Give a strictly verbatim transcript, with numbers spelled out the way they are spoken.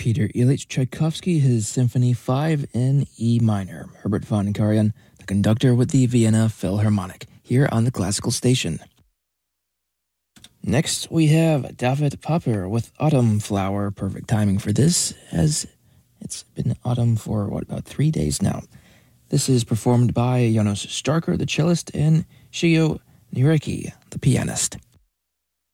Peter Ilyich Tchaikovsky, his Symphony five in E minor. Herbert von Karajan, the conductor with the Vienna Philharmonic, here on the Classical Station. Next, we have David Popper with Autumn Flower. Perfect timing for this, as it's been autumn for, what, about three days now. This is performed by Janos Starker, the cellist, and Shio Nureki, the pianist.